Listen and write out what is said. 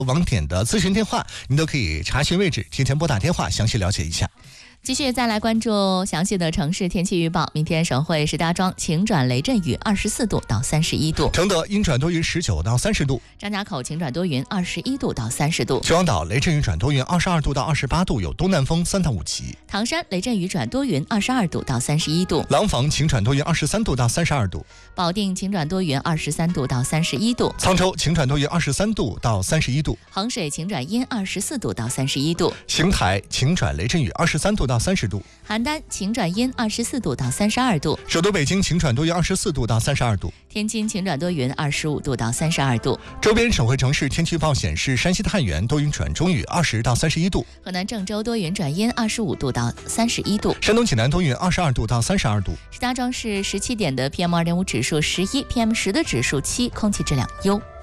网点的咨询电话，您都可以查询位置，提前拨打电话详细了解一下。 继续再来关注详细的城市天气预报。明天省会石家庄晴转雷阵雨，24度到31度； 承德阴转多云，19到30度； 张家口晴转多云，21度到30度； 秦皇岛雷阵雨转多云，22度到28度，有东南风3到5级； 唐山雷阵雨转多云，22度到31度； 廊坊晴转多云，23度到32度； 保定晴转多云，23度到31度； 沧州晴转多云，23度到31度； 衡水晴转阴，24度到31度； 邢台晴转雷阵雨，23度到30度； 邯郸晴转阴，24度到32度； 首都北京晴转多云，24度到32度； 天津晴转多云，25度到32度； 周边省会城市天气预报显示，山西太原多云转中雨，20到31度； 河南郑州多云转阴，25度到31度； 山东济南多云，22度到32度； 石家庄市17点的PM2.5指数11，PM10的指数7，空气质量优。